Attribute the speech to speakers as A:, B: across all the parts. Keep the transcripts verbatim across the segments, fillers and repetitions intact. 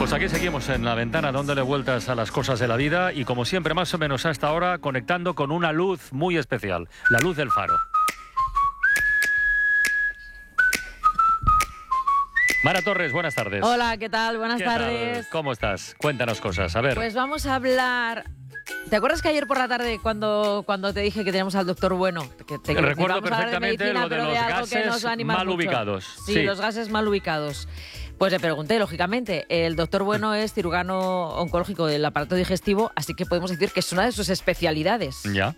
A: Pues aquí seguimos en La Ventana, dándole vueltas a las cosas de la vida y, como siempre, más o menos a esta hora, conectando con una luz muy especial, la luz del faro. Mara Torres, buenas tardes.
B: Hola, ¿qué tal? Buenas
A: ¿Qué
B: tardes.
A: tal? ¿Cómo estás? Cuéntanos cosas, a ver.
B: Pues vamos a hablar... ¿Te acuerdas que ayer por la tarde, cuando, cuando te dije que teníamos al doctor Bueno? Que te,
A: Recuerdo
B: que
A: perfectamente
B: de medicina,
A: lo de
B: pero
A: los
B: de algo que nos
A: gases
B: va a animar
A: mal
B: mucho.
A: ubicados.
B: Sí,
A: Sí,
B: los gases mal ubicados. Pues le pregunté, lógicamente, el doctor Bueno es cirujano oncológico del aparato digestivo, así que podemos decir que es una de sus especialidades.
A: Ya.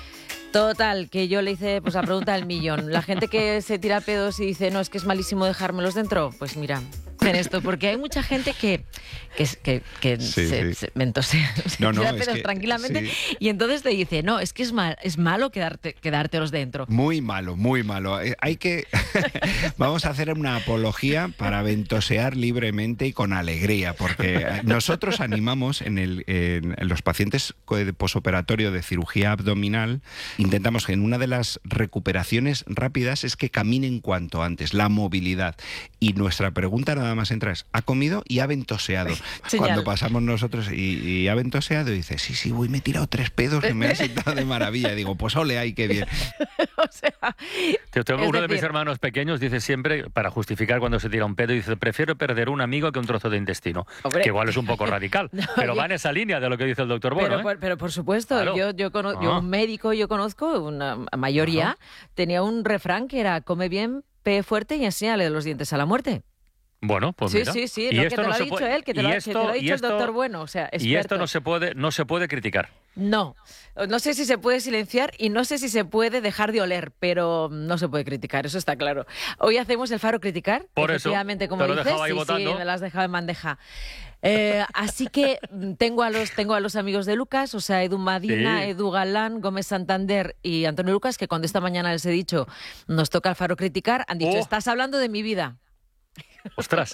B: Total, que yo le hice pues la pregunta del millón. La gente que se tira pedos y dice, no, es que es malísimo dejármelos dentro, pues mira, en esto, porque hay mucha gente que, que, que, que
C: sí,
B: se,
C: sí.
B: se, mentose, se
C: no, no,
B: tira
C: es
B: pedos
C: que,
B: tranquilamente
C: sí.
B: y entonces te dice, no, es que es, mal, es malo quedarte, quedártelos dentro.
C: Muy malo, muy malo. Eh, Hay que... Vamos a hacer una apología para ventosear libremente y con alegría, porque nosotros animamos en, el, en, en los pacientes de posoperatorio de cirugía abdominal, intentamos que en una de las recuperaciones rápidas es que caminen cuanto antes, la movilidad. Y nuestra pregunta nada más entra es, ¿ha comido y ha ventoseado? Cuando pasamos nosotros y, y ha ventoseado y dice, sí, sí, voy, me he tirado tres pedos y me ha sentado de maravilla. Digo, pues ole, ay, qué bien.
B: O sea,
A: Uno
B: es
A: de
B: decir,
A: mis hermanos pequeños dice siempre, para justificar cuando se tira un pedo, dice, prefiero perder un amigo que un trozo de intestino.
B: Hombre.
A: Que igual es un poco radical,
B: No,
A: pero
B: yo-
A: va en esa línea de lo que dice el doctor Bueno.
B: Pero,
A: ¿eh?
B: por, pero por supuesto,
A: Claro.
B: yo, yo, cono-
A: Ah.
B: yo un médico, yo conozco, una mayoría,
A: Ajá.
B: tenía un refrán que era, come bien, pe fuerte y enséñale los dientes a la muerte.
A: Bueno, pues
B: Sí,
A: mira.
B: sí, sí,
A: Y
B: no, que
A: esto
B: te
A: no
B: lo ha
A: se
B: dicho
A: puede-
B: él, que te
A: y
B: lo, que
A: esto-
B: te lo ha
A: y
B: dicho
A: esto-
B: el doctor Bueno, o sea, experto.
A: Y esto no se puede, no se puede criticar.
B: No, no sé si se puede silenciar y no sé si se puede dejar de oler, pero no se puede criticar, eso está claro. Hoy hacemos el Faro Criticar,
A: Por eso,
B: efectivamente, como
A: te lo he
B: dices,
A: dejado ahí
B: sí,
A: votando.
B: sí, me lo has dejado en bandeja. Eh, así que mm, tengo a los tengo a los amigos de Lucas, o sea, Edu Madina,
A: Sí.
B: Edu Galán, Gómez Santander y Antonio Lucas, que cuando esta mañana les he dicho nos toca el Faro Criticar, han dicho,
A: Oh.
B: estás hablando de mi vida.
A: Ostras.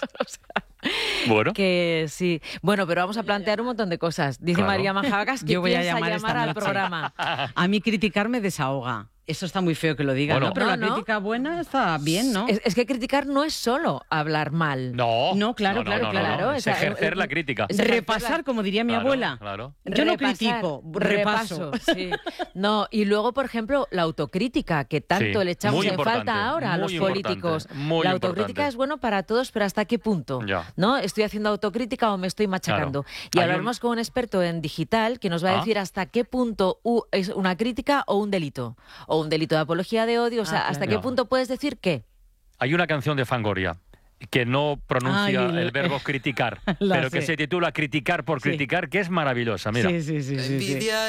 A: Bueno.
B: Que sí. Bueno, pero vamos a plantear un montón de cosas. Dice
A: Claro.
B: María Majavacas que
D: Yo voy a
B: piensa
D: llamar esta
B: al
D: noche.
B: programa.
D: A mí criticar me desahoga. Eso está muy feo que lo digan,
A: Bueno.
D: ¿no? Pero
B: No,
D: la
B: no.
D: crítica buena está bien, ¿no?
B: Es, es que criticar no es solo hablar mal.
A: No.
D: No, claro,
A: no, no,
D: claro,
A: no,
B: claro,
A: no.
B: o
A: Es
B: sea,
A: ejercer
B: eh,
A: la
B: eh,
A: crítica.
B: es-
D: Repasar, como diría mi
A: Claro,
D: abuela.
A: claro.
D: Yo no
B: Repasar,
D: critico, repaso.
B: sí. No, y luego, por ejemplo, la autocrítica, que tanto
A: Sí,
B: le echamos
A: muy
B: en
A: importante,
B: falta ahora a
A: muy
B: los
A: importante,
B: políticos.
A: muy
B: La autocrítica
A: importante.
B: es bueno para todos, pero ¿hasta qué punto?
A: Ya.
B: ¿No? ¿Estoy haciendo autocrítica o me estoy machacando?
A: Claro.
B: Y
A: Hay
B: hablaremos con un experto en digital que nos va a
A: Ah.
B: decir hasta qué punto u- es una crítica o un delito. O un delito de apología de odio. O sea,
D: Ah,
B: ¿hasta
D: claro.
B: qué punto puedes decir qué?
A: Hay una canción de Fangoria que no pronuncia
D: Ay, el-
A: el verbo criticar,
D: La
A: pero que
D: sé.
A: se titula Criticar por
D: Sí.
A: criticar, que es maravillosa. Mira.
D: Sí, sí, sí, sí, sí.